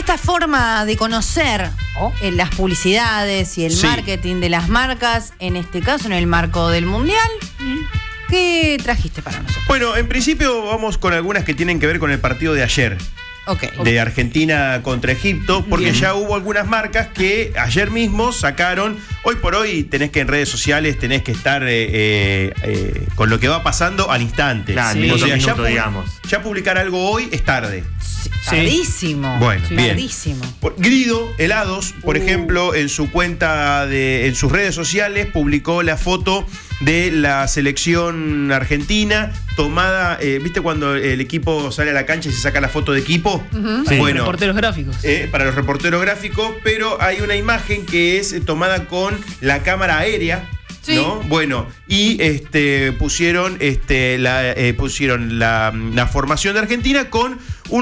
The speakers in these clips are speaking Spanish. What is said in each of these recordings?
Esta forma de conocer las publicidades y el marketing de las marcas, en este caso en el marco del Mundial, ¿qué trajiste para nosotros? Bueno, en principio vamos con algunas que tienen que ver con el partido de ayer. De Argentina contra Egipto, porque ya hubo algunas marcas que ayer mismo sacaron. Hoy por hoy tenés que en redes sociales tenés que estar con lo que va pasando al instante. Claro, o sea, ya publicar algo hoy es tarde. Tardísimo. Bueno, bien. Tardísimo. Grido Helados, por ejemplo, en su cuenta en sus redes sociales publicó la foto de la selección argentina tomada, ¿viste cuando el equipo sale a la cancha y se saca la foto de equipo? Bueno, reporteros gráficos. Para los reporteros gráficos, pero hay una imagen que es tomada con la cámara aérea. ¿No? Bueno, y pusieron la formación de Argentina con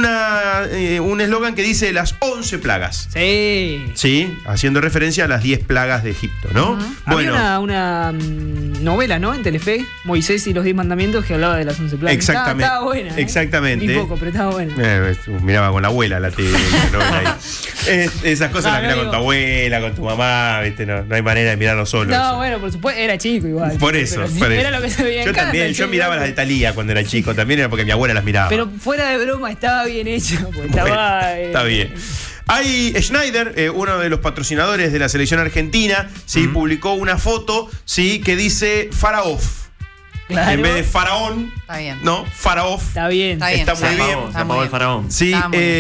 un eslogan que dice las 11 plagas. Sí, haciendo referencia a las 10 plagas de Egipto, ¿no? Bueno, había una novela, ¿no? En Telefe, Moisés y los 10 mandamientos, que hablaba de las 11 plagas. Exactamente. Estaba buena. Exactamente. Ni poco, pero estaba buena. Miraba con la abuela la novela ahí. Esas cosas las mirás con tu abuela, con tu mamá, ¿viste? No hay manera de mirarlo solo. No, bueno, por supuesto, era chico igual. Por eso. Era lo que se veía en casa. Yo miraba las de Thalía cuando era chico, también era porque mi abuela las miraba. Pero fuera de broma, estaba bien hecho. Está bien. Hay Schneider, uno de los patrocinadores de la selección argentina, publicó una foto, que dice Faraof. Claro. En vez de faraón, ¿no? Faraof. Está bien. Está muy bien. Se apagó el faraón. Sí,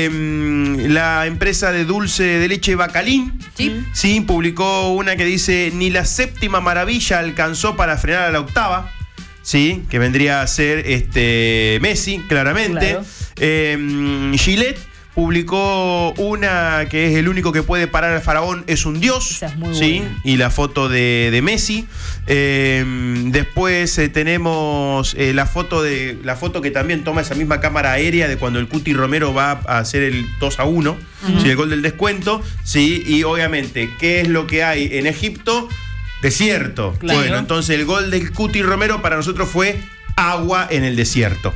la empresa de dulce de leche Bacalín, publicó una que dice: ni la séptima maravilla alcanzó para frenar a la octava. Sí, que vendría a ser Messi, claramente. Claro. Gillette publicó una que es: el único que puede parar al faraón es un dios. Esa es muy buena. Y la foto de Messi. Después tenemos la foto que también toma esa misma cámara aérea de cuando el Cuti Romero va a hacer el 2-1, el gol del descuento. Y obviamente, ¿qué es lo que hay en Egipto? Desierto. Claro. Bueno, entonces el gol del Cuti Romero para nosotros fue agua en el desierto.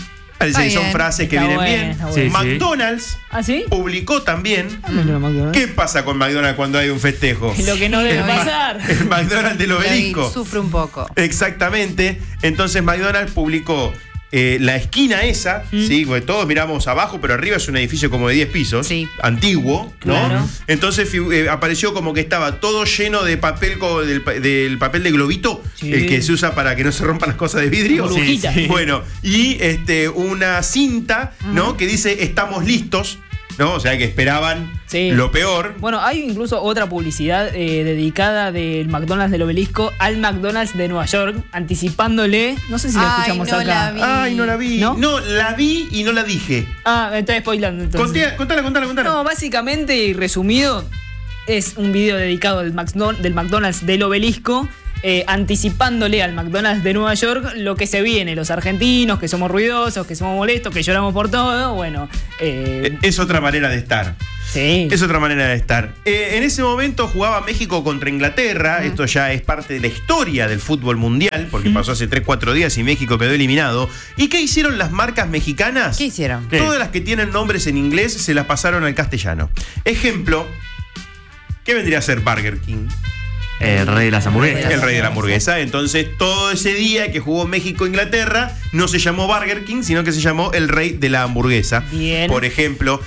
Son frases que vienen bien. Sí, McDonald's publicó también. ¿Qué pasa con McDonald's cuando hay un festejo? Lo que no debe pasar. El McDonald's del Obelisco. Sufre un poco. Exactamente. Entonces McDonald's publicó la esquina esa, porque todos miramos abajo, pero arriba es un edificio como de 10 pisos, antiguo, ¿no? Claro. Entonces apareció como que estaba todo lleno de papel, del papel de globito, el que se usa para que no se rompan las cosas de vidrio. Bueno, y una cinta, ¿no? Que dice: estamos listos, ¿no? O sea que esperaban lo peor. Bueno, hay incluso otra publicidad dedicada del McDonald's del Obelisco al McDonald's de Nueva York, anticipándole. No sé si la escuchamos acá. No la vi. No, la vi y no la dije. Me estoy spoilando entonces. Contala. No, básicamente y resumido, es un video dedicado del McDonald's del Obelisco, anticipándole al McDonald's de Nueva York lo que se viene, los argentinos, que somos ruidosos, que somos molestos, que lloramos por todo. Bueno, es otra manera de estar. Es otra manera de estar. En ese momento jugaba México contra Inglaterra. Esto ya es parte de la historia del fútbol mundial, porque pasó hace 3-4 días y México quedó eliminado. ¿Y qué hicieron las marcas mexicanas? ¿Qué hicieron? Todas las que tienen nombres en inglés se las pasaron al castellano. Ejemplo, ¿qué vendría a ser Burger King? El rey de las hamburguesas. El rey de la hamburguesa. Entonces, todo ese día que jugó México-Inglaterra no se llamó Burger King, sino que se llamó el rey de la hamburguesa. Bien. Por ejemplo,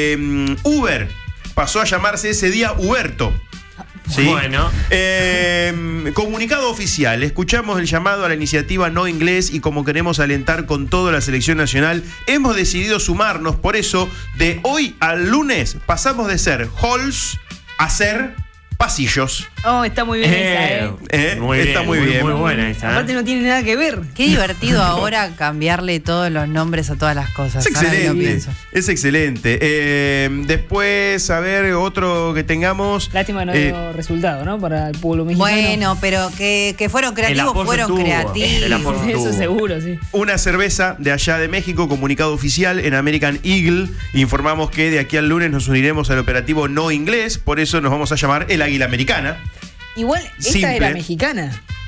Uber pasó a llamarse ese día Huberto. Bueno. Comunicado oficial. Escuchamos el llamado a la iniciativa No Inglés y como queremos alentar con toda la selección nacional, hemos decidido sumarnos. Por eso, de hoy al lunes, pasamos de ser halls a ser pasillos. Está muy bien esa, Muy buena esa. Aparte no tiene nada que ver. Qué divertido ahora cambiarle todos los nombres a todas las cosas. Es excelente. Es excelente. Después, a ver, otro que tengamos. Lástima no dio resultado, ¿no? Para el pueblo mexicano. Bueno, pero que fueron creativos, creativos. Eso seguro, sí. Una cerveza de allá de México, comunicado oficial en American Eagle. Informamos que de aquí al lunes nos uniremos al operativo No Inglés. Por eso nos vamos a llamar el Águila Americana. Igual, esa era mexicana.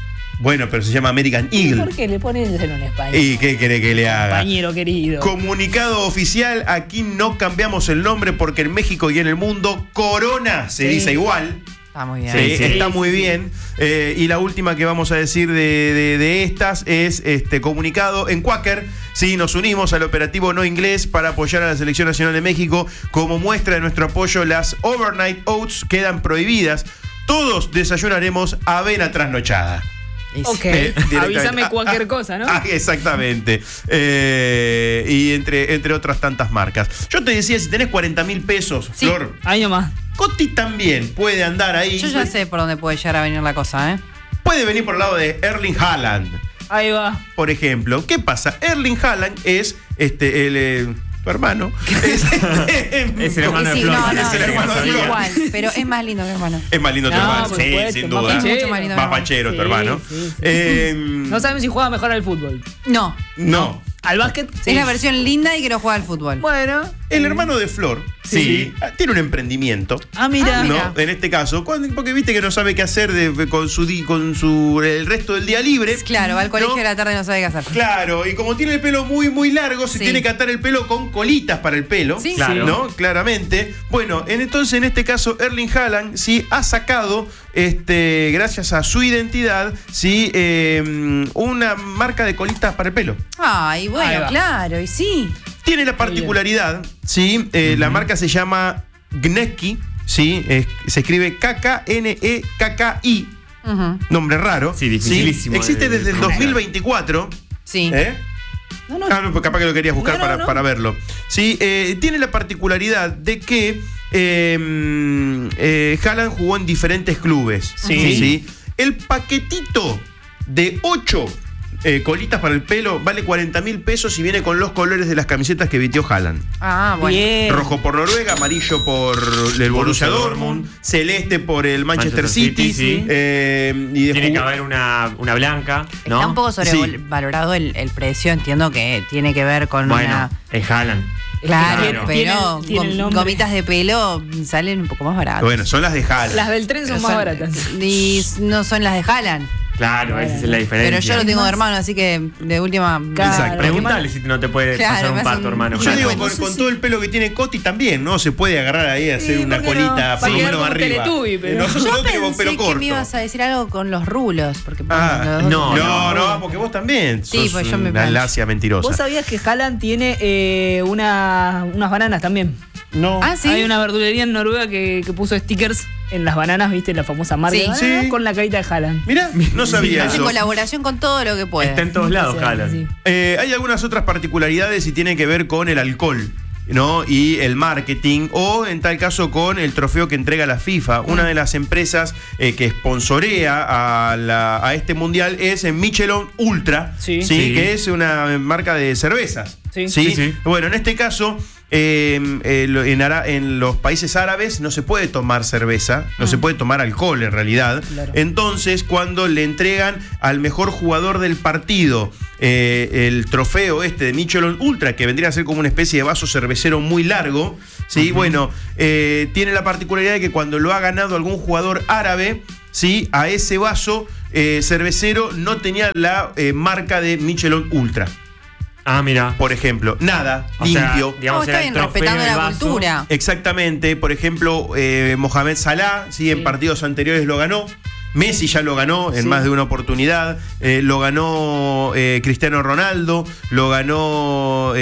Bueno, pero se llama American Eagle. ¿Por qué le ponen eso en español? ¿Y qué quiere que le haga? Compañero querido. Comunicado oficial, aquí no cambiamos el nombre porque en México y en el mundo Corona se dice igual. Está muy bien. Sí, está muy bien. Y la última que vamos a decir de estas es comunicado en Quaker. Sí, nos unimos al operativo No Inglés para apoyar a la Selección Nacional de México. Como muestra de nuestro apoyo, las Overnight Oats quedan prohibidas. Todos desayunaremos avena trasnochada. Ok, avísame cualquier cosa, ¿no? Exactamente. Y entre otras tantas marcas. Yo te decía, si tenés 40.000 pesos, Sí, Flor, ahí nomás. Coti también puede andar ahí. Yo ya sé por dónde puede llegar a venir la cosa, ¿eh? Puede venir por el lado de Erling Haaland, Ahí va. por ejemplo. ¿Qué pasa? Erling Haaland es tu hermano. Es el hermano de Sí, Flor. no, es el hermano de sí, Flor. igual, pero es más lindo que hermano. Es más lindo tu No, hermano. por Sí, supuesto, sin más duda. fachero. Mucho más lindo que Más hermano. fachero tu Sí, hermano. sí. No sabemos si juega mejor al fútbol. No, No. Al básquet, sí. es la versión linda y que no juega al fútbol. Bueno. El hermano de Flor Sí. tiene un emprendimiento. Ah, mira. mira. ¿No? En este caso, porque viste que no sabe qué hacer con el resto del día libre. Claro, va al colegio ¿no? a la tarde y no sabe qué hacer. Claro, y como tiene el pelo muy, muy largo, se Sí. tiene que atar el pelo con colitas para el pelo. Sí. Claro. ¿No? Claramente. Bueno, entonces en este caso, Erling Haaland sí ha sacado, gracias a su identidad, sí, una marca de colitas para el pelo. Ay, Ahí bueno, va. claro, y sí. Tiene la particularidad, ¿sí? La marca se llama Gnecki, ¿sí? Se escribe KKNEKKI, Ujú. nombre raro. Sí, dificilísimo Existe de desde el pronunciar. Sí. 2024. No, no. Ah, no, pues capaz que lo querías buscar No. para verlo. Sí, tiene la particularidad de que Haaland jugó en diferentes clubes. Sí. El paquetito de 8 colitas para el pelo vale 40.000 pesos y viene con los colores de las camisetas que vistió Haaland. Ah, bueno. Bien. Rojo por Noruega, amarillo por el Borussia Dortmund, celeste por el Manchester City. Sí. Y de Tiene que haber una blanca, ¿no? Está un poco sobrevalorado el precio, entiendo que tiene que ver con Bueno, una... es Haaland. Claro, Claro. pero Tiene el nombre. gomitas de pelo salen un poco más baratas. Bueno, son las de Haaland. Las del tren son más baratas. Y no son las de Haaland. Claro, esa es la diferencia. Pero yo lo tengo de hermano, así que de última... Claro. Exacto. Pregúntale si no te puede Claro, pasar me un hace par un- tu hermano. Yo Claro, digo, bueno, con todo el pelo que tiene Coti también, ¿no? Se puede agarrar ahí a hacer Sí, una ¿por qué colita no? por lo Para menos quedar como arriba. Teletubby, pero- Nosotros Yo tenemos pensé pelo que corto. me ibas a decir algo con los rulos, porque Ah, los dos- no. no, porque vos también Sí, sos pues yo me una plancho. lacia mentirosa. ¿Vos sabías que Haaland tiene unas bananas también? No. Ah, sí. Hay una verdulería en Noruega que puso stickers en las bananas, ¿viste? La famosa marca Sí. de bananas Sí. con la carita de Haaland. Mirá, no sabía Hace eso. colaboración con todo lo que puede. Está en todos lados, Sí, Haaland. sí. Hay algunas otras particularidades y tienen que ver con el alcohol, ¿no? Y el marketing, o en tal caso con el trofeo que entrega la FIFA. Una de las empresas que sponsorea a este mundial es Michelin Ultra, Sí. Sí. que es una marca de cervezas. Sí. Sí. Bueno, en este caso, en los países árabes no se puede tomar cerveza, no se puede tomar alcohol en realidad. Claro. Entonces, cuando le entregan al mejor jugador del partido el trofeo de Michelin Ultra, que vendría a ser como una especie de vaso cervecero muy largo, ¿sí? Bueno, tiene la particularidad de que cuando lo ha ganado algún jugador árabe, ¿sí? A ese vaso cervecero no tenía la marca de Michelin Ultra. Ah, mira. Por ejemplo, nada, O sea, limpio. digamos, No, era está el bien, trofeo, respetando el la vaso. cultura. Exactamente, por ejemplo, Mohamed Salah, ¿sí? En partidos anteriores lo ganó. Messi ya lo ganó en más de una oportunidad. Lo ganó Cristiano Ronaldo. Lo ganó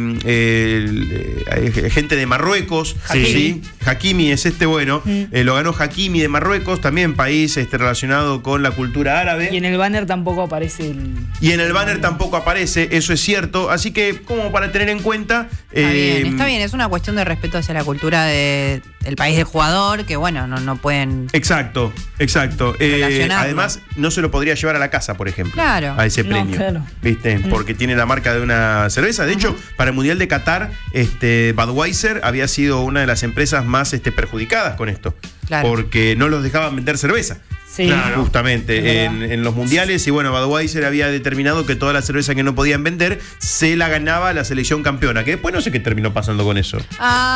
gente de Marruecos. Sí. ¿sí? Hakimi es bueno. Lo ganó Hakimi de Marruecos, también país relacionado con la cultura árabe. Y en el banner tampoco aparece el. Y en el banner tampoco aparece, eso es cierto. Así que, como para tener en cuenta. Está bien, es una cuestión de respeto hacia la cultura del país del jugador, que bueno, no pueden... Exacto. Relacionarlo. Además, no se lo podría llevar a la casa, por ejemplo. Claro. A ese No, premio. claro. ¿Viste? Porque tiene la marca de una cerveza. De hecho, para el Mundial de Qatar, Budweiser había sido una de las empresas más perjudicadas con esto. Claro. Porque no los dejaban vender cerveza. Sí. Claro. Justamente en los mundiales. Y bueno, Budweiser había determinado que toda la cerveza que no podían vender se la ganaba la selección campeona. Que después no sé qué terminó pasando con eso.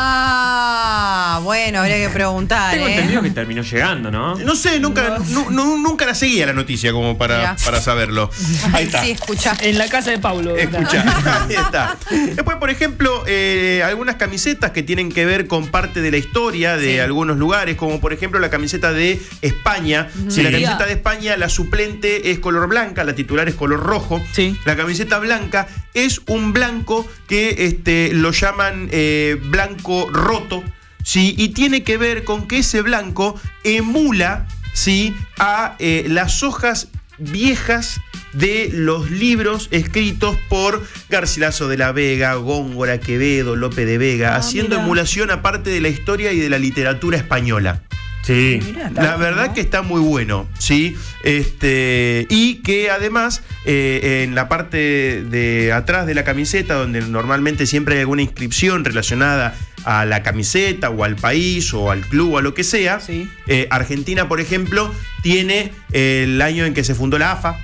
Bueno, habría que preguntar. Tengo entendido que terminó llegando, ¿no? No sé, nunca la seguía la noticia como para saberlo. Ahí está. Sí, escucha. En la casa de Pablo. Escucha, ahí está. Después, por ejemplo, algunas camisetas que tienen que ver con parte de la historia de algunos lugares, como por ejemplo la camiseta de España. Si la camiseta de España, la suplente es color blanca, la titular es color rojo. Sí. La camiseta blanca es un blanco que lo llaman blanco roto, ¿sí? Y tiene que ver con que ese blanco emula, ¿sí?, a las hojas viejas de los libros escritos por Garcilaso de la Vega, Góngora, Quevedo, Lope de Vega, haciendo emulación aparte de la historia y de la literatura española. Sí. La verdad que está muy bueno, ¿sí? Y que además en la parte de atrás de la camiseta, donde normalmente siempre hay alguna inscripción relacionada a la camiseta o al país o al club o a lo que sea, Argentina, por ejemplo, tiene el año en que se fundó la AFA,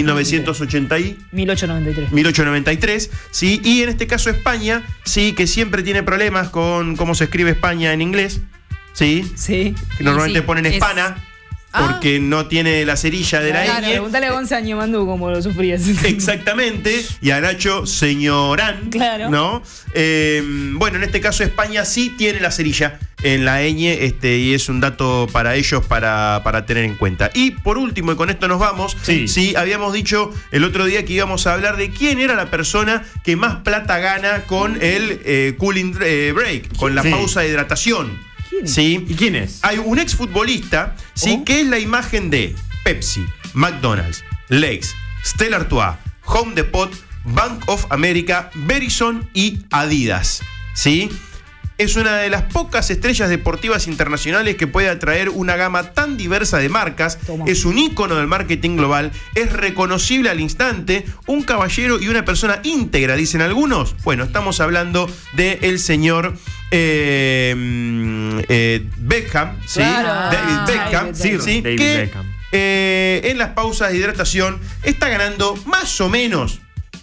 1893, ¿sí? Y en este caso España, sí, que siempre tiene problemas con cómo se escribe España en inglés. Sí. Que normalmente ponen Hispana porque no tiene la cerilla de la ñ. Preguntale a Gonzalo Mandú cómo lo sufrías. Exactamente. Y a Nacho, señorán. Claro. ¿No? Bueno, en este caso España sí tiene la cerilla en la ñ, y es un dato para ellos para tener en cuenta. Y por último, y con esto nos vamos, sí, habíamos dicho el otro día que íbamos a hablar de quién era la persona que más plata gana con el cooling break, con la pausa de hidratación. ¿Sí? ¿Y quién es? Hay un exfutbolista, ¿sí?, que es la imagen de Pepsi, McDonald's, Lay's, Stella Artois, Home Depot, Bank of America, Verizon y Adidas. ¿Sí? Es una de las pocas estrellas deportivas internacionales que puede atraer una gama tan diversa de marcas. Es un ícono del marketing global, es reconocible al instante, un caballero y una persona íntegra, dicen algunos. Bueno, estamos hablando del señor Beckham, ¿sí? Claro. David Beckham, Sir ¿sí? David Que Beckham. En las pausas de hidratación está ganando más o menos,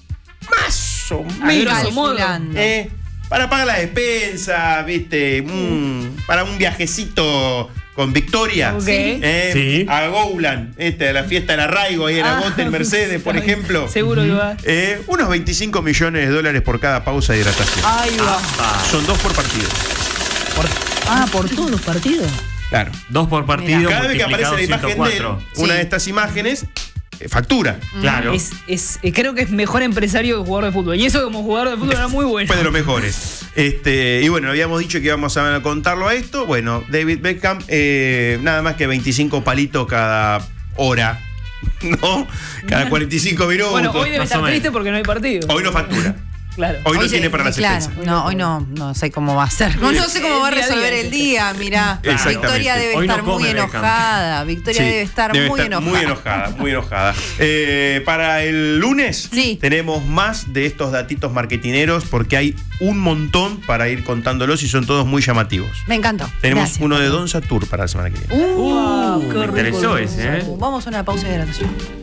Calculando. para pagar la despensa, ¿viste? Para un viajecito con Victoria. Sí. A Goulan, a la fiesta del arraigo ahí en Agote, en Mercedes, por ejemplo. Seguro que va. Unos 25 millones de dólares por cada pausa de hidratación. Ahí va. Son 2 por partido. ¿Por todos los partidos? Claro. 2 por partido. Cada vez que aparece la imagen 104. de él, una de estas imágenes, factura. Claro. Creo que es mejor empresario que jugador de fútbol. Y eso como jugador de fútbol era muy bueno. Fue de los mejores. Y bueno, habíamos dicho que íbamos a contarlo a esto. Bueno, David Beckham, nada más que 25 palitos cada hora, ¿no? Cada 45 minutos. Bueno, hoy debe Más estar o menos. triste porque no hay partido. Hoy no factura. Claro. Hoy no tiene para la Claro, asistencia. no, hoy no sé cómo va a ser. No sé cómo va a El día a día, resolver el día, mirá. Exactamente. Victoria debe Hoy no estar muy come Beckham. enojada. Victoria Sí, debe estar muy enojada. Muy enojada. Para el lunes Sí. tenemos más de estos datitos marketineros porque hay un montón para ir contándolos y son todos muy llamativos. Me encantó. Tenemos Gracias. uno de Don Satur para la semana que viene. Me interesó ese, ¿eh? Vamos a una pausa de hidratación.